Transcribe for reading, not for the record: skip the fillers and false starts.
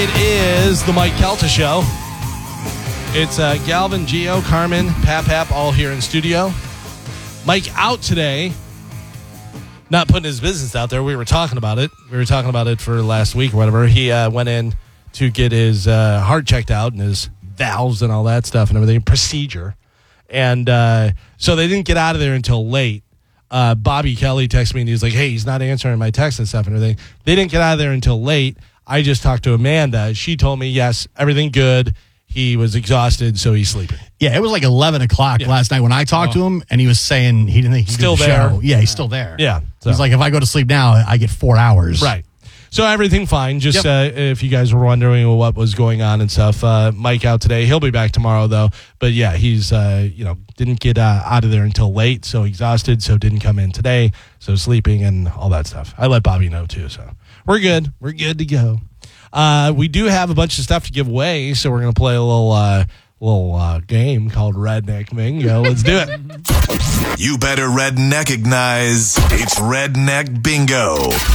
It is the Mike Kelta Show. It's Galvin, Gio, Carmen, Pap, all here in studio. Mike out today. Not putting his business out there. We were talking about it. For last week or whatever. He went in to get his heart checked out and his valves and all that stuff and everything. Procedure. And so they didn't get out of there until late. Bobby Kelly texted me and he was like, hey, he's not answering my text and stuff and everything. They didn't get out of there until late. I just talked to Amanda. She told me, yes, everything good. He was exhausted, so he's sleeping. Yeah, it was like 11 o'clock last night when I talked to him, and he was saying he didn't think he still could there. show. Yeah, he's still there. Yeah. So. He's like, if I go to sleep now, I get 4 hours. Right. So everything fine. Just if you guys were wondering what was going on and stuff, Mike out today. He'll be back tomorrow, though. But, yeah, he's, didn't get out of there until late, so exhausted, so didn't come in today, so sleeping and all that stuff. I let Bobby know, too, so we're good. We're good to go. We do have a bunch of stuff to give away, so we're going to play a little game called Redneck Bingo. Let's do it. You better redneck-ignize. It's Redneck Bingo.